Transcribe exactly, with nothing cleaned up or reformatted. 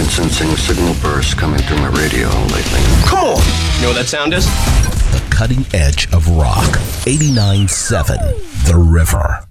sensing signal bursts coming through my radio lately. Come on! You know what that sound is? The cutting edge of rock. eighty-nine point seven The River.